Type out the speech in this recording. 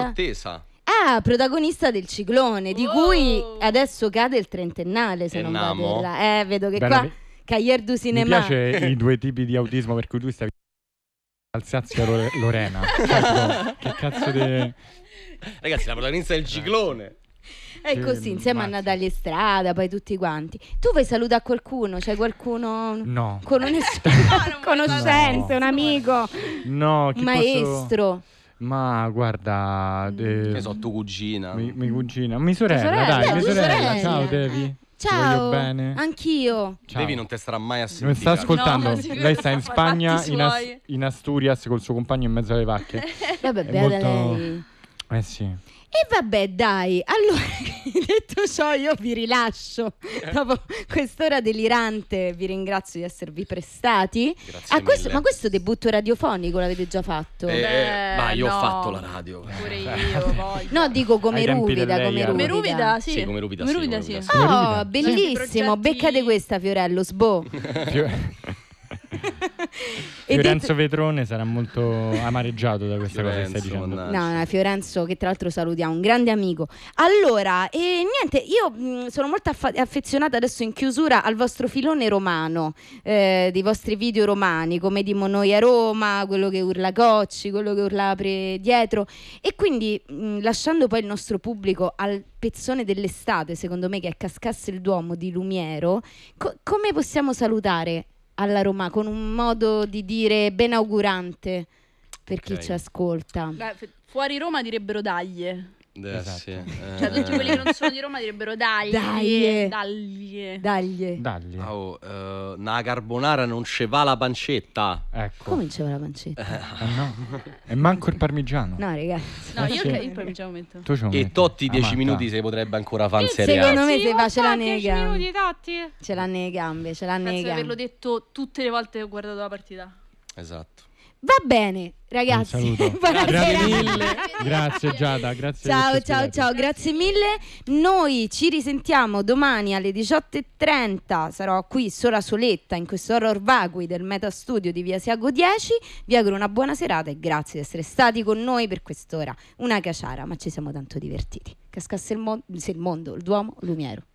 Cortesa. Protagonista del Ciclone, di cui adesso cade il trentennale, se non vado errare. Vedo che qua Cahiers du Cinema. Mi piace i due tipi di autismo per cui tu stavi Alsazia Lorena. Che cazzo di... Ragazzi, la protagonista del Ciclone. È così, insieme a Natalia Estrada, poi tutti quanti. Tu vuoi salutare qualcuno? C'è qualcuno? No. Con un conoscente, un amico? No, chi maestro? Ma guarda, che so, tua cugina. Mi cugina, mi sorella, mi sorella. Ciao Devi. Ciao, ti voglio bene. Anch'io. Ciao. Devi non te starà mai a sentire. Non sta ascoltando. No, lei sta in Spagna, in Asturias col suo compagno in mezzo alle vacche. Vabbè, beata lei. Sì. E vabbè, dai, allora, detto ciò, io vi rilascio. Dopo quest'ora delirante vi ringrazio di esservi prestati. Grazie ma questo debutto radiofonico l'avete già fatto? Ma io ho fatto la radio. Pure io voglio. No, dico come Ruvida, come Ruvida, sì. Sì, come Ruvida, sì. Oh, bellissimo, beccate questa, Fiorello, sbo. Fiorenzo Vetrone sarà molto amareggiato da questa cosa che stai dicendo. No, Fiorenzo, che tra l'altro salutiamo, un grande amico. Allora, niente, io sono molto affezionata adesso in chiusura al vostro filone romano, dei vostri video romani, come Dimo Noi a Roma, quello che urla Cocci, quello che urla Apre dietro, e quindi lasciando poi il nostro pubblico al pezzone dell'estate, secondo me, che è Cascasse il Duomo di Lumiero, come possiamo salutare alla Roma con un modo di dire benaugurante per chi ci ascolta? Fuori Roma direbbero daglie. Esatto. Sì. Cioè tutti quelli che non sono di Roma direbbero daglie. Una carbonara non ce va la pancetta. Ecco. Come ce va la pancetta? No. E manco il parmigiano. No, ragazzi. No, io poi ce lo metto. E Totti 10 minuti si potrebbe ancora fare in Serie A. Secondo me se fa ce l'ha nei 10 minuti Totti. Ce l'ha nei gambe, ce l'ha nei gambe. Penso di averlo detto tutte le volte che ho guardato la partita. Esatto. Va bene, ragazzi. Un saluto. Grazie mille. Grazie Giada, grazie. Ciao, grazie mille. Noi ci risentiamo domani alle 18:30. Sarò qui sola soletta in questo horror vacui del Meta Studio di Via Siago 10. Vi auguro una buona serata e grazie di essere stati con noi per quest'ora. Una caciara, ma ci siamo tanto divertiti. Cascasse il mondo, il Duomo, Lumiero.